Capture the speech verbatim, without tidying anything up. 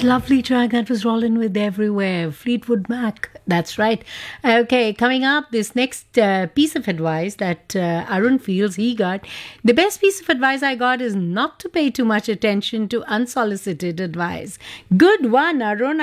Lovely track that was rolling with Everywhere, Fleetwood Mac. That's right. Okay, coming up, this next uh, piece of advice that uh, Arun feels he got. The best piece of advice I got is not to pay too much attention to unsolicited advice. Good one, Arun.